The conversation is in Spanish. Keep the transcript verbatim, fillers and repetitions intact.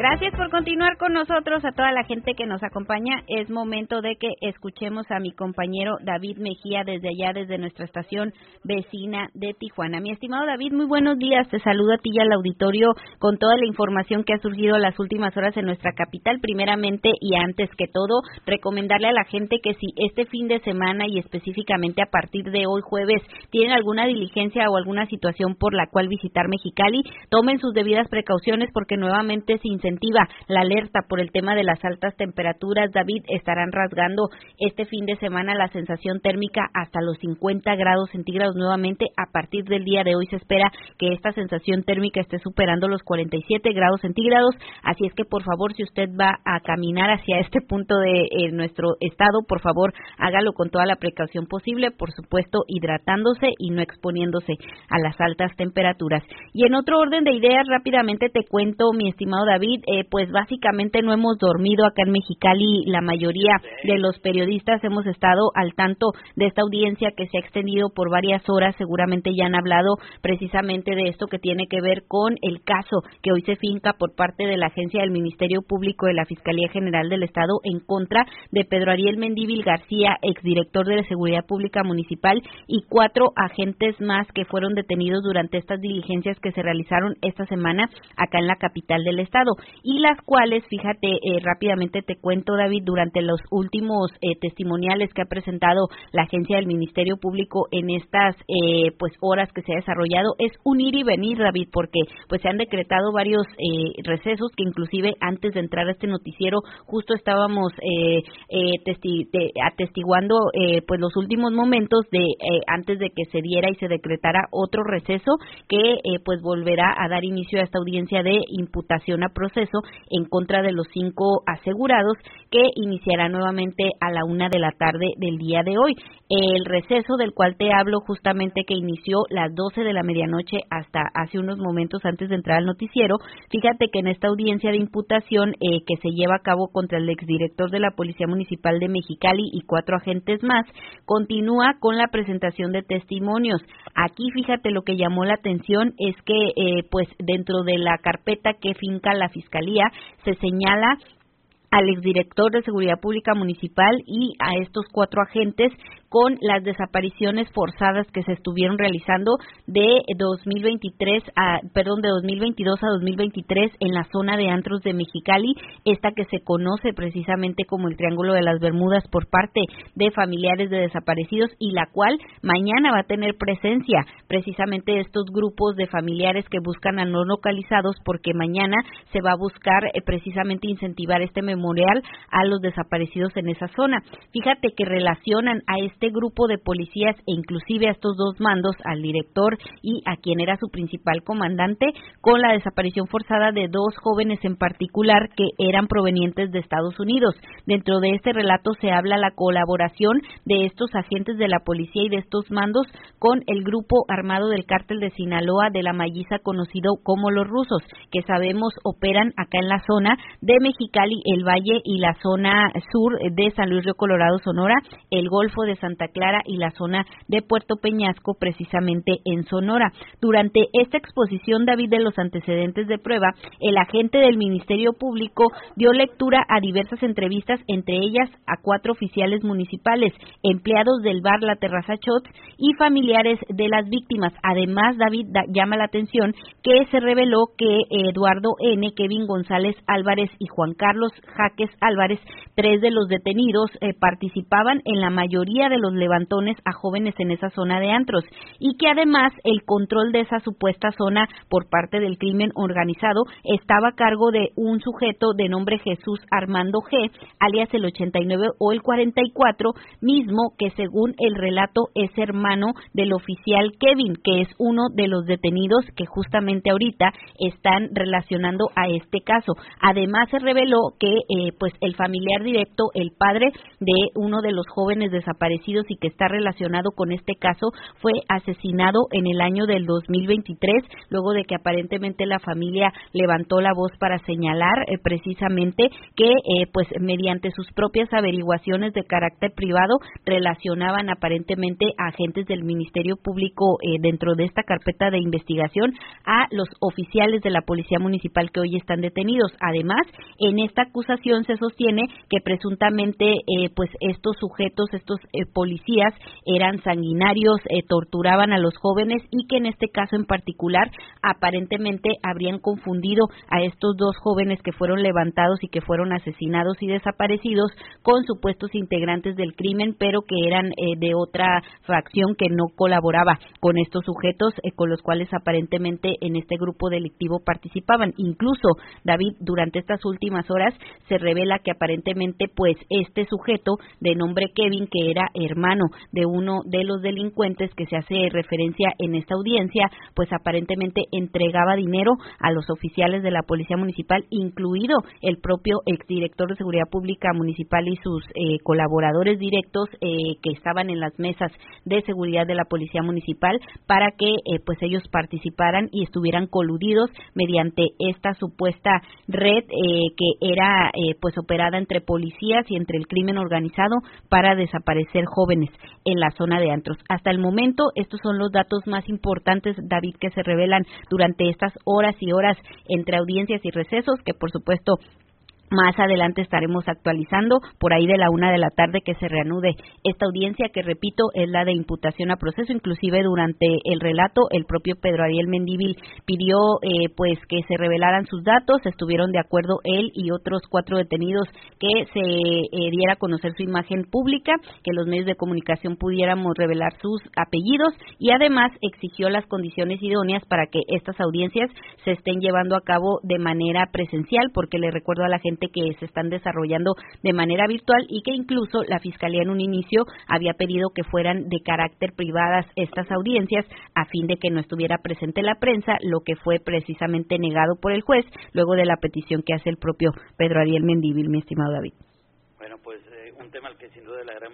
Gracias por continuar con nosotros, a toda la gente que nos acompaña. Es momento de que escuchemos a mi compañero David Mejía desde allá, desde nuestra estación vecina de Tijuana. Mi estimado David, muy buenos días. Te saludo a ti y al auditorio con toda la información que ha surgido las últimas horas en nuestra capital. Primeramente y antes que todo, recomendarle a la gente que si este fin de semana y específicamente a partir de hoy jueves tienen alguna diligencia o alguna situación por la cual visitar Mexicali, tomen sus debidas precauciones porque nuevamente se incentiva la alerta por el tema de las altas temperaturas. David, estarán rasgando este fin de semana la sensación térmica hasta los cincuenta grados centígrados nuevamente. A partir del día de hoy se espera que esta sensación térmica esté superando los cuarenta y siete grados centígrados, así es que por favor, si usted va a caminar hacia este punto de eh, nuestro estado, por favor hágalo con toda la precaución posible, por supuesto hidratándose y no exponiéndose a las altas temperaturas. Y en otro orden de ideas, rápidamente te cuento, mi estimado David, eh, pues básicamente no hemos dormido acá en Mexicali. La mayoría de los periodistas hemos estado al tanto de esta audiencia que se ha extendido por varias horas. Seguramente ya han hablado precisamente de esto que tiene que ver con el caso que hoy se finca por parte de la agencia del Ministerio Público de la Fiscalía General del Estado en contra de Pedro Ariel Mendívil García, exdirector de la Seguridad Pública Municipal, y cuatro agentes más que fueron detenidos durante estas diligencias que se realizaron esta semana acá en la capital del estado, y las cuales, fíjate, eh, rápidamente te cuento, David, durante los últimos eh, testimoniales que ha presentado la agencia del Ministerio Público en estas eh, pues horas que se ha desarrollado, es un ir y venir, David, porque pues se han decretado varios eh, recesos que inclusive antes de entrar a este noticiero justo estábamos eh, eh, testi de, atestiguando eh, pues los últimos momentos de eh, antes de que se diera y se decretara otro receso que eh, pues volverá a dar inicio a esta audiencia de imputación a proceso en contra de los cinco asegurados, que iniciará nuevamente a la una de la tarde del día de hoy. El receso del cual te hablo justamente que inició las doce de la medianoche hasta hace unos momentos antes de entrar al noticiero. Fíjate que en esta audiencia de imputación eh, que se lleva a cabo contra el exdirector de la Policía Municipal de Mexicali y cuatro agentes más, continúa con la presentación de testimonios. Aquí fíjate, lo que llamó la atención es que eh, pues dentro de la carpeta que finca la Fiscalía se señala al exdirector de Seguridad Pública Municipal y a estos cuatro agentes con las desapariciones forzadas que se estuvieron realizando de dos mil veintitrés a, perdón, de dos mil veintidós a dos mil veintitrés en la zona de antros de Mexicali, esta que se conoce precisamente como el Triángulo de las Bermudas por parte de familiares de desaparecidos, y la cual mañana va a tener presencia precisamente de estos grupos de familiares que buscan a no localizados, porque mañana se va a buscar eh, precisamente incentivar este memorial a los desaparecidos en esa zona. Fíjate que relacionan a este grupo de policías e inclusive a estos dos mandos, al director y a quien era su principal comandante, con la desaparición forzada de dos jóvenes en particular que eran provenientes de Estados Unidos. Dentro de este relato se habla la colaboración de estos agentes de la policía y de estos mandos con el grupo armado del cártel de Sinaloa de la Mayiza, conocido como los rusos, que sabemos operan acá en la zona de Mexicali, el Valle y la zona sur de San Luis Río Colorado, Sonora, el Golfo de Santa Clara y la zona de Puerto Peñasco, precisamente en Sonora. Durante esta exposición, David, de los antecedentes de prueba, el agente del Ministerio Público dio lectura a diversas entrevistas, entre ellas a cuatro oficiales municipales, empleados del bar La Terraza Shots y familiares de las víctimas. Además, David, da, llama la atención que se reveló que Eduardo N., Kevin González Álvarez y Juan Carlos Jaques Álvarez, tres de los detenidos, eh, participaban en la mayoría de los levantones a jóvenes en esa zona de antros, y que además el control de esa supuesta zona por parte del crimen organizado estaba a cargo de un sujeto de nombre Jesús Armando G., alias el ochenta y nueve o el cuarenta y cuatro, mismo que según el relato es hermano del oficial Kevin, que es uno de los detenidos que justamente ahorita están relacionando a este caso. Además se reveló que eh, pues el familiar directo, el padre de uno de los jóvenes desaparecidos, desaparecidos y que está relacionado con este caso fue asesinado en el año del dos mil veintitrés, luego de que aparentemente la familia levantó la voz para señalar eh, precisamente que eh, pues mediante sus propias averiguaciones de carácter privado relacionaban aparentemente a agentes del Ministerio Público eh, dentro de esta carpeta de investigación a los oficiales de la Policía Municipal que hoy están detenidos. Además, en esta acusación se sostiene que presuntamente eh, pues estos sujetos, estos eh, policías eran sanguinarios, eh, torturaban a los jóvenes y que en este caso en particular aparentemente habrían confundido a estos dos jóvenes que fueron levantados y que fueron asesinados y desaparecidos con supuestos integrantes del crimen, pero que eran eh, de otra facción que no colaboraba con estos sujetos eh, con los cuales aparentemente en este grupo delictivo participaban. Incluso, David, durante estas últimas horas se revela que aparentemente pues este sujeto de nombre Kevin, que era hermano de uno de los delincuentes que se hace referencia en esta audiencia, pues aparentemente entregaba dinero a los oficiales de la Policía Municipal, incluido el propio exdirector de Seguridad Pública Municipal y sus eh, colaboradores directos eh, que estaban en las mesas de seguridad de la Policía Municipal para que eh, pues ellos participaran y estuvieran coludidos mediante esta supuesta red eh, que era eh, pues operada entre policías y entre el crimen organizado para desaparecer jóvenes en la zona de antros. Hasta el momento, estos son los datos más importantes, David, que se revelan durante estas horas y horas entre audiencias y recesos, que por supuesto más adelante estaremos actualizando por ahí de la una de la tarde que se reanude esta audiencia, que repito es la de imputación a proceso. Inclusive durante el relato el propio Pedro Ariel Mendívil pidió eh, pues que se revelaran sus datos, estuvieron de acuerdo él y otros cuatro detenidos que se eh, diera a conocer su imagen pública, que los medios de comunicación pudiéramos revelar sus apellidos y además exigió las condiciones idóneas para que estas audiencias se estén llevando a cabo de manera presencial, porque le recuerdo a la gente que se están desarrollando de manera virtual y que incluso la Fiscalía en un inicio había pedido que fueran de carácter privadas estas audiencias a fin de que no estuviera presente la prensa, lo que fue precisamente negado por el juez luego de la petición que hace el propio Pedro Ariel Mendívil, mi estimado David. Bueno, pues eh, un tema al que sin duda le agradecemos